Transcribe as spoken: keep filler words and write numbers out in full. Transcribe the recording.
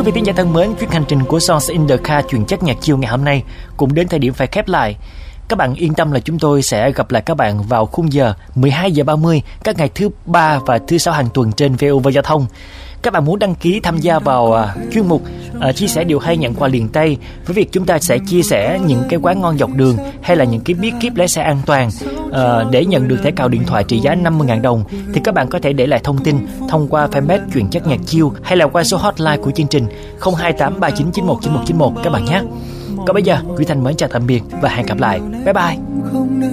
vị thính giả thân mến, chuyến hành trình của Songs in the Car chuyên trách nhạc chill ngày hôm nay cũng đến thời điểm phải khép lại. Các bạn yên tâm là chúng tôi sẽ gặp lại các bạn vào khung giờ mười hai giờ ba mươi các ngày thứ ba và thứ sáu hàng tuần trên vê o vê Giao thông. Các bạn muốn đăng ký tham gia vào uh, chuyên mục uh, chia sẻ điều hay nhận quà liền tay với việc chúng ta sẽ chia sẻ những cái quán ngon dọc đường hay là những cái bí kíp lái xe an toàn uh, để nhận được thẻ cào điện thoại trị giá năm mươi nghìn đồng, thì các bạn có thể để lại thông tin thông qua fanpage Chuyên trách nhạc chill hay là qua số hotline của chương trình không hai tám ba chín chín một chín một chín một các bạn nhé. Còn bây giờ, Quý Thanh mến chào tạm biệt và hẹn gặp lại. Bye bye.